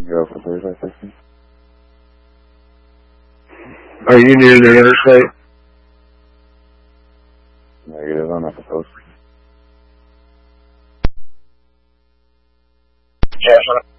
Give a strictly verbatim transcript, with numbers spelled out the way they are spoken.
Go for thirty-five sixty. Are you near the interstate? Negative, I'm at the post. Yes,